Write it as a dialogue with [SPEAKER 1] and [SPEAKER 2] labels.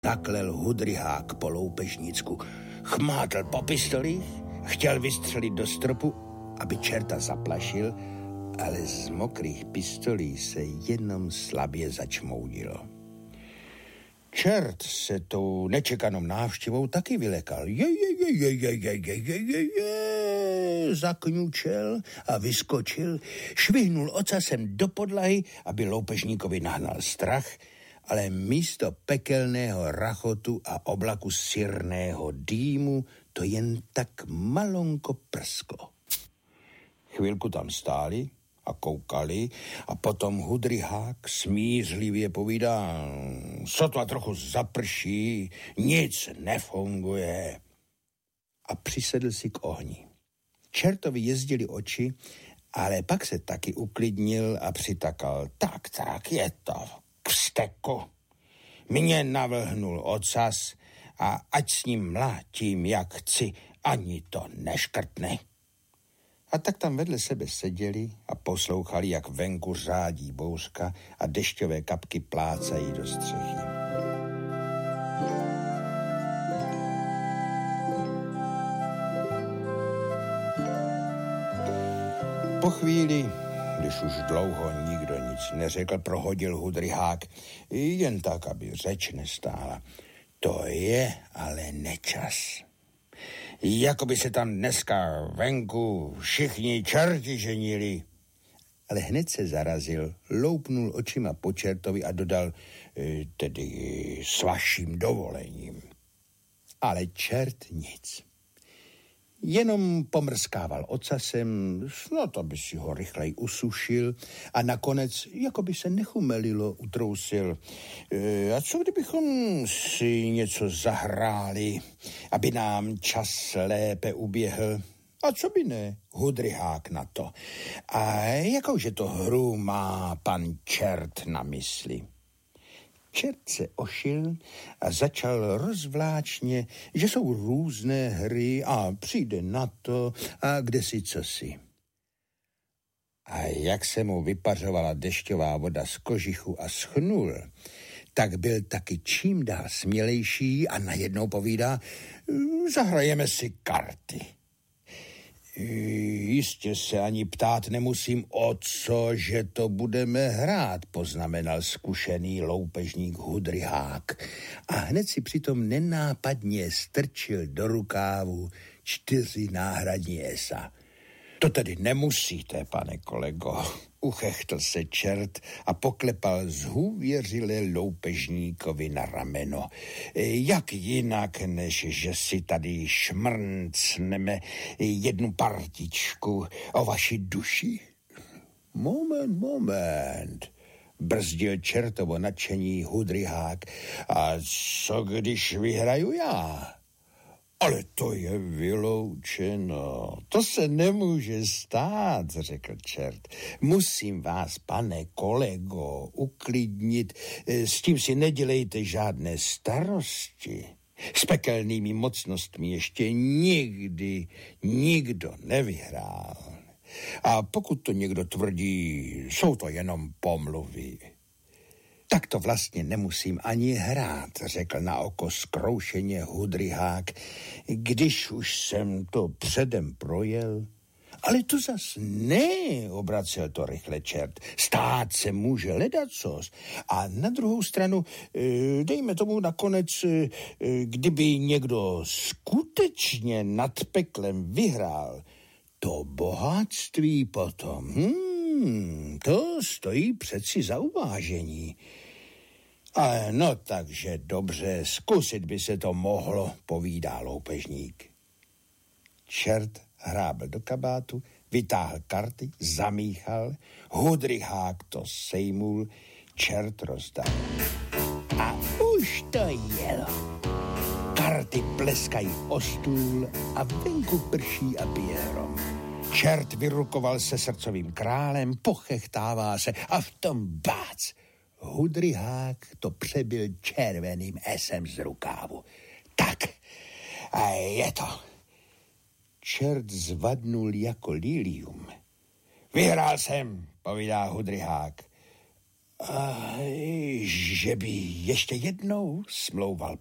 [SPEAKER 1] Naklel hudryhák po loupežnícku, chmátl po pistolích, chtěl vystřelit do stropu, aby čerta zaplašil, ale z mokrých pistolí se jenom slabě začmoudilo. Čert se tou nečekanou návštěvou taky vylekal. Zakňučel a vyskočil, švihnul ocasem do podlahy, aby loupežníkovi nahnal strach, ale místo pekelného rachotu a oblaku syrného dýmu to jen tak malonko prsklo. Chvilku tam stáli a koukali a potom hudryhák smířlivě povídá: sotva trochu zaprší, nic nefunguje. A přisedl si k ohni. Čertovi jezdili oči, ale pak se taky uklidnil a přitakal: tak, je to k vzteku. Mě navlhnul ocas a ať s ním mlátím, jak chci, ani to neškrtne. A tak tam vedle sebe seděli a poslouchali, jak venku řádí bouřka a dešťové kapky plácají do střechy. Po chvíli, když už dlouho nikdo nic neřekl, prohodil hudryhák, jen tak, aby řeč nestála: to je ale nečas. Jakoby se tam dneska venku všichni čerti ženili. Ale hned se zarazil, loupnul očima po čertovi a dodal: tedy s vaším dovolením. Ale čert nic. Jenom pomrskával ocasem, snad aby si ho rychleji usušil a nakonec, jako by se nechumelilo, utrousil: a co kdybychom si něco zahráli, aby nám čas lépe uběhl? A co by ne, hudryhák na to. A jakouže to hru má pan čert na mysli? Čert se ošil a začal rozvláčně, že jsou různé hry a přijde na to a kdesi cosi. A jak se mu vypařovala dešťová voda z kožichu a schnul, tak byl taky čím dál smělejší a najednou povídá: zahrajeme si karty. Jistě se ani ptát nemusím, o co, že to budeme hrát, poznamenal zkušený loupežník hudryhák a hned si přitom nenápadně strčil do rukávu 4 náhradní esa. To tedy nemusíte, pane kolego, uchechtl se čert a poklepal zhůvěřile loupežníkovi na rameno. Jak jinak, než že si tady šmrncneme jednu partičku o vaši duši? Moment, brzdil čertovo nadšení hudryhák. A co když vyhraju já? Ale to je vyloučeno. To se nemůže stát, řekl čert. Musím vás, pane kolego, uklidnit. S tím si nedělejte žádné starosti. S pekelnými mocnostmi ještě nikdy nikdo nevyhrál. A pokud to někdo tvrdí, jsou to jenom pomluvy. Tak to vlastně nemusím ani hrát, řekl na oko zkroušeně hudryhák, když už jsem to předem projel. Ale to zas ne, obracel to rychle čert. Stát se může ledacos. A na druhou stranu, dejme tomu nakonec, kdyby někdo skutečně nad peklem vyhrál, to bohatství potom, to stojí přeci za uvážení. Ale no takže dobře, zkusit by se to mohlo, povídá loupežník. Čert hrábl do kabátu, vytáhl karty, zamíchal, hudryhák to sejmul, čert rozdal. A už to jelo. Karty pleskají o stůl a venku prší a bije hrom. Čert vyrukoval se srdcovým králem, pochechtává se a v tom bác! Hudryhák to přebil červeným esem z rukávu. Tak, a je to. Čert zvadnul jako lilium. Vyhrál jsem, povídá hudryhák. A že by ještě jednou, smlouval